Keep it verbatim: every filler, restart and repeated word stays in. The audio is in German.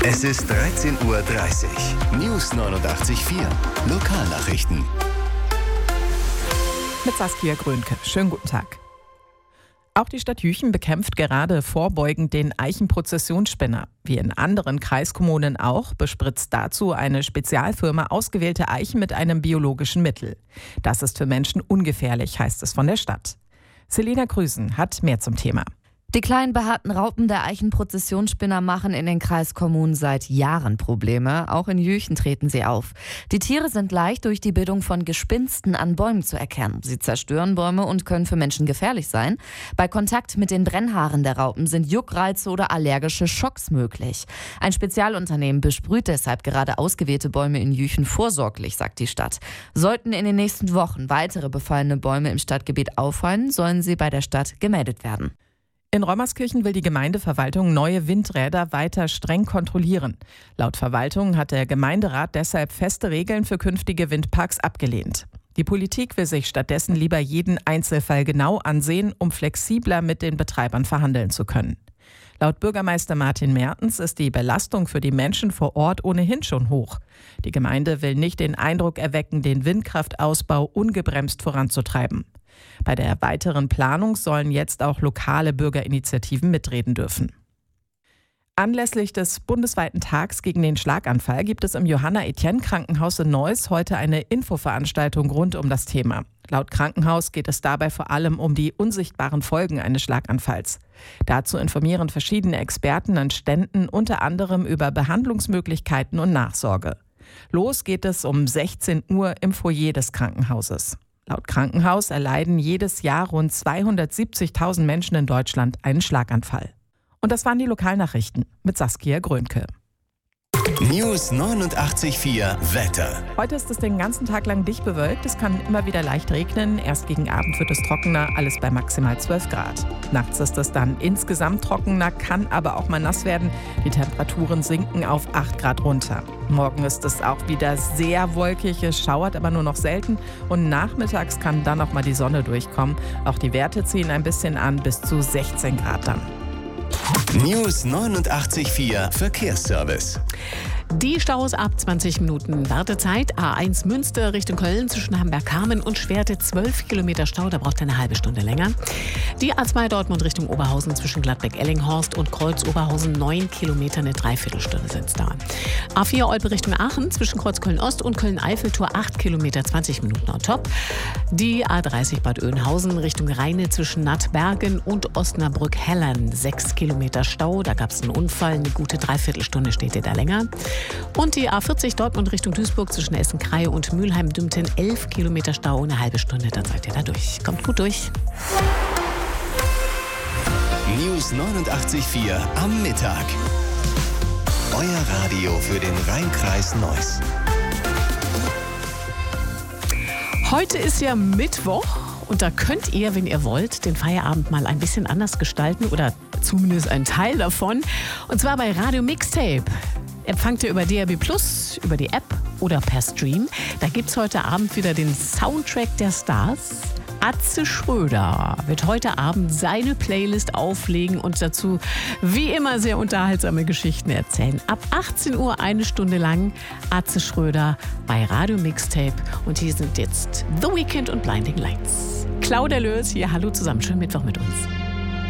Es ist dreizehn Uhr dreißig. News neunundachtzig Komma vier. Lokalnachrichten. Mit Saskia Grönke. Schönen guten Tag. Auch die Stadt Jüchen bekämpft gerade vorbeugend den Eichenprozessionsspinner. Wie in anderen Kreiskommunen auch, bespritzt dazu eine Spezialfirma ausgewählte Eichen mit einem biologischen Mittel. Das ist für Menschen ungefährlich, heißt es von der Stadt. Selina Krüsen hat mehr zum Thema. Die kleinen behaarten Raupen der Eichenprozessionsspinner machen in den Kreiskommunen seit Jahren Probleme. Auch in Jüchen treten sie auf. Die Tiere sind leicht durch die Bildung von Gespinsten an Bäumen zu erkennen. Sie zerstören Bäume und können für Menschen gefährlich sein. Bei Kontakt mit den Brennhaaren der Raupen sind Juckreize oder allergische Schocks möglich. Ein Spezialunternehmen besprüht deshalb gerade ausgewählte Bäume in Jüchen vorsorglich, sagt die Stadt. Sollten in den nächsten Wochen weitere befallene Bäume im Stadtgebiet auffallen, sollen sie bei der Stadt gemeldet werden. In Reumerskirchen will die Gemeindeverwaltung neue Windräder weiter streng kontrollieren. Laut Verwaltung hat der Gemeinderat deshalb feste Regeln für künftige Windparks abgelehnt. Die Politik will sich stattdessen lieber jeden Einzelfall genau ansehen, um flexibler mit den Betreibern verhandeln zu können. Laut Bürgermeister Martin Mertens ist die Belastung für die Menschen vor Ort ohnehin schon hoch. Die Gemeinde will nicht den Eindruck erwecken, den Windkraftausbau ungebremst voranzutreiben. Bei der weiteren Planung sollen jetzt auch lokale Bürgerinitiativen mitreden dürfen. Anlässlich des bundesweiten Tags gegen den Schlaganfall gibt es im Johanna-Etienne-Krankenhaus in Neuss heute eine Infoveranstaltung rund um das Thema. Laut Krankenhaus geht es dabei vor allem um die unsichtbaren Folgen eines Schlaganfalls. Dazu informieren verschiedene Experten an Ständen unter anderem über Behandlungsmöglichkeiten und Nachsorge. Los geht es um sechzehn Uhr im Foyer des Krankenhauses. Laut Krankenhaus erleiden jedes Jahr rund zweihundertsiebzigtausend Menschen in Deutschland einen Schlaganfall. Und das waren die Lokalnachrichten mit Saskia Grönke. News neunundachtzig Komma vier Wetter. Heute ist es den ganzen Tag lang dicht bewölkt. Es kann immer wieder leicht regnen. Erst gegen Abend wird es trockener, alles bei maximal zwölf Grad. Nachts ist es dann insgesamt trockener, kann aber auch mal nass werden. Die Temperaturen sinken auf acht Grad runter. Morgen ist es auch wieder sehr wolkig, es schauert aber nur noch selten. Und nachmittags kann dann auch mal die Sonne durchkommen. Auch die Werte ziehen ein bisschen an, bis zu sechzehn Grad dann. News neunundachtzig Komma vier Verkehrsservice. Die Staus ab zwanzig Minuten Wartezeit. A eins Münster Richtung Köln zwischen Hamburg-Hameln und Schwerte zwölf Kilometer Stau, da braucht ihr eine halbe Stunde länger. Die A zwei Dortmund Richtung Oberhausen zwischen Gladbeck-Ellinghorst und Kreuz-Oberhausen neun Kilometer, eine Dreiviertelstunde sind es da. A vier Olpe Richtung Aachen zwischen Kreuz Köln-Ost und Köln-Eiffeltor acht Kilometer, zwanzig Minuten on top. Die A dreißig Bad Oeynhausen Richtung Rheine zwischen Nattbergen und Osnabrück-Hellern sechs Kilometer Stau, da gab es einen Unfall, eine gute Dreiviertelstunde steht ihr da länger. Und die A vierzig Dortmund Richtung Duisburg zwischen Essen-Kreie und Mülheim-Dümten elf Kilometer Stau, eine halbe Stunde, dann seid ihr da durch. Kommt gut durch. News neunundachtzig Komma vier am Mittag. Euer Radio für den Rhein-Kreis Neuss. Heute ist ja Mittwoch und da könnt ihr, wenn ihr wollt, den Feierabend mal ein bisschen anders gestalten oder zumindest einen Teil davon. Und zwar bei Radio Mixtape. Empfangt ihr über D A B plus, über die App oder per Stream. Da gibt es heute Abend wieder den Soundtrack der Stars. Atze Schröder wird heute Abend seine Playlist auflegen und dazu wie immer sehr unterhaltsame Geschichten erzählen. Ab achtzehn Uhr eine Stunde lang Atze Schröder bei Radio Mixtape. Und hier sind jetzt The Weeknd und Blinding Lights. Claudia Lös hier, hallo zusammen, schönen Mittwoch mit uns.